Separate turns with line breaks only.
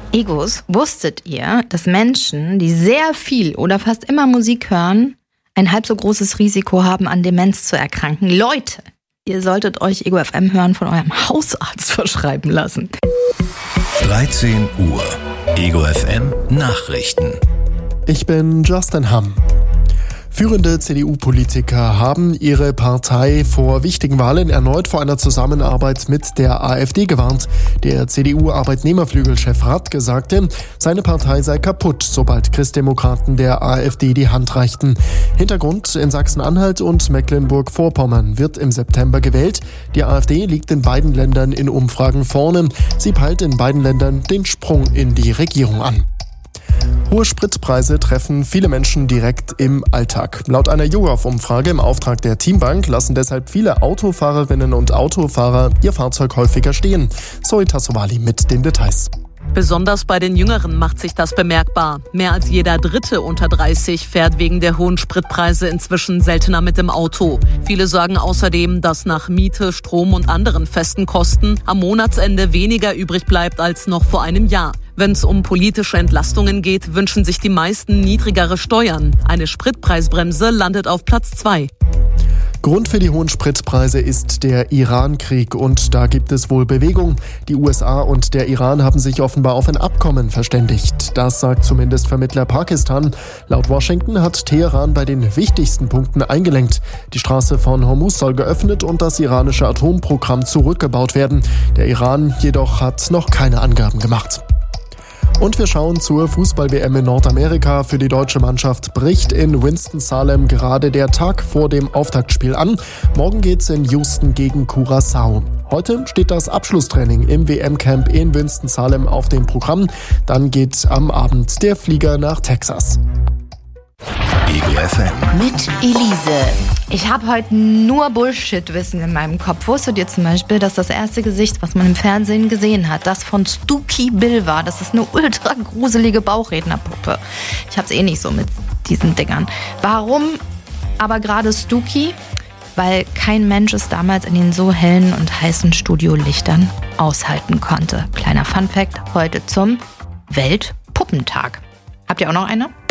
Egos, wusstet ihr, dass Menschen, die sehr viel oder fast immer Musik hören, ein halb so großes Risiko haben, an Demenz zu erkranken? Leute, ihr solltet euch Ego FM hören von eurem Hausarzt verschreiben lassen.
13 Uhr. Ego FM Nachrichten.
Ich bin Justin Hamm. Führende CDU-Politiker haben ihre Partei vor wichtigen Wahlen erneut vor einer Zusammenarbeit mit der AfD gewarnt. Der CDU-Arbeitnehmerflügelchef Radke sagte, seine Partei sei kaputt, sobald Christdemokraten der AfD die Hand reichten. Hintergrund: in Sachsen-Anhalt und Mecklenburg-Vorpommern wird im September gewählt. Die AfD liegt in beiden Ländern in Umfragen vorne. Sie peilt in beiden Ländern den Sprung in die Regierung an. Hohe Spritpreise treffen viele Menschen direkt im Alltag. Laut einer YouGov-Umfrage im Auftrag der Teambank lassen deshalb viele Autofahrerinnen und Autofahrer ihr Fahrzeug häufiger stehen. Zoe Tassovali mit den Details.
Besonders bei den Jüngeren macht sich das bemerkbar. Mehr als jeder Dritte unter 30 fährt wegen der hohen Spritpreise inzwischen seltener mit dem Auto. Viele sagen außerdem, dass nach Miete, Strom und anderen festen Kosten am Monatsende weniger übrig bleibt als noch vor einem Jahr. Wenn es um politische Entlastungen geht, wünschen sich die meisten niedrigere Steuern. Eine Spritpreisbremse landet auf Platz 2.
Grund für die hohen Spritpreise ist der Iran-Krieg und da gibt es wohl Bewegung. Die USA und der Iran haben sich offenbar auf ein Abkommen verständigt. Das sagt zumindest Vermittler Pakistan. Laut Washington hat Teheran bei den wichtigsten Punkten eingelenkt. Die Straße von Hormuz soll geöffnet und das iranische Atomprogramm zurückgebaut werden. Der Iran jedoch hat noch keine Angaben gemacht. Und wir schauen zur Fußball-WM in Nordamerika. Für die deutsche Mannschaft bricht in Winston-Salem gerade der Tag vor dem Auftaktspiel an. Morgen geht's in Houston gegen Curaçao. Heute steht das Abschlusstraining im WM-Camp in Winston-Salem auf dem Programm. Dann geht am Abend der Flieger nach Texas.
Ego FM.
Mit Elise. Ich habe heute nur Bullshit-Wissen in meinem Kopf. Wusstet ihr zum Beispiel, dass das erste Gesicht, was man im Fernsehen gesehen hat, das von Stooky Bill war? Das ist eine ultra gruselige Bauchrednerpuppe. Ich hab's nicht so mit diesen Dingern. Warum aber gerade Stooky? Weil kein Mensch es damals in den so hellen und heißen Studiolichtern aushalten konnte. Kleiner Funfact heute zum Weltpuppentag. Habt ihr auch noch eine?